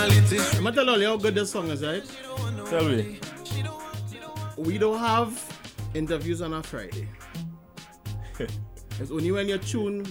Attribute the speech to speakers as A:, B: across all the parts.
A: I'm gonna tell you how good this song is, right?
B: Tell me.
A: We don't have interviews on a Friday. It's only when you tune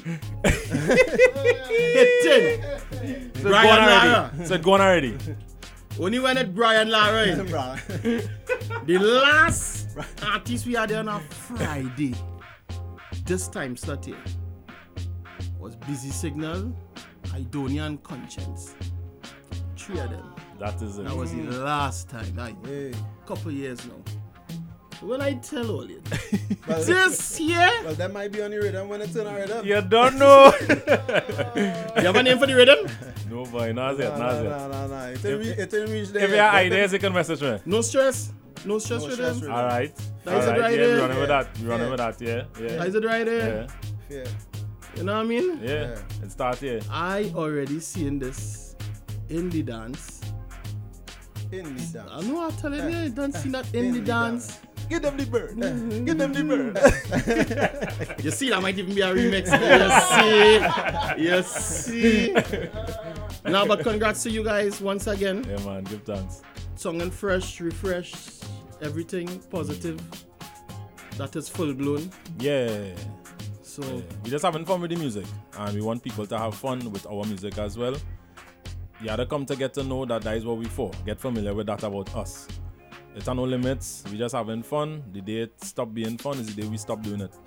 A: hitting.
B: So
A: Brian Lara.
B: So go on already.
A: Only when it's Brian Lara. The last artist we had on a Friday, this time slot here, was Busy Signal, Idonia and Conscience. 3 of them.
B: That is it.
A: That was the last time. Couple years now. When I tell all you, this year,
C: Well, that might be on the rhythm when it's in a rhythm.
B: You don't know.
A: you have a name for the rhythm?
B: No boy, not yet.
C: No. It didn't reach there.
B: If you have ideas, you can message me.
A: No stress. No stress
C: No
A: with
C: stress
A: them.
C: with
B: All right.
A: That is it right
B: Yeah,
A: there.
B: we running with that. We
C: Yeah.
B: running with that. Yeah.
A: That is it right there.
B: Yeah.
C: Yeah.
A: You know what I mean?
B: Yeah. It starts here.
A: I already seen this in the dance.
C: In the dance.
A: I know I'm telling you, don't see that in the dance.
C: Give them the bird. Give them the bird.
A: You see, that might even be a remix. You see. Now, but congrats to you guys once again.
B: Yeah, man. Give thanks.
A: Song and fresh, refreshed, everything positive. That is full blown.
B: Yeah.
A: So,
B: We just having fun with the music, and we want people to have fun with our music as well. You had to come to get to know that is what we for. Get familiar with that about us. It's no limits. We just having fun. The day it stop being fun is the day we stop doing it.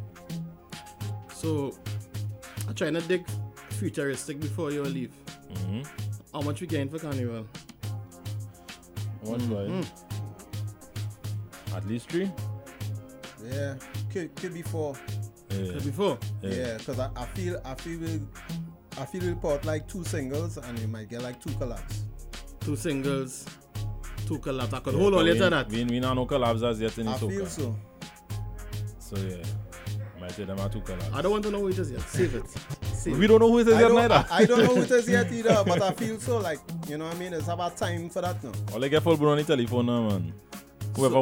A: so I'm trying to dig futuristic before you leave. How much we getting for Carnival?
B: One boy. At least 3.
C: Yeah. Could be 4.
B: Yeah.
A: Before?
C: Yeah, because I feel we'll put like 2 singles and you might get like 2 collabs.
A: 2 singles, 2 collabs. I could hold on later that.
B: We not no collabs as yet in
C: I
B: the
C: feel
B: soca.
C: so.
B: So yeah. Might say them are 2 collabs.
A: I don't want to know who it is yet. Save it. Save
B: We
A: it.
B: don't know who it is yet neither.
C: I don't know who it is yet either, but I feel so like, you know what I mean? It's about time for that now.
B: All I get full blown on the telephone now, man. Whoever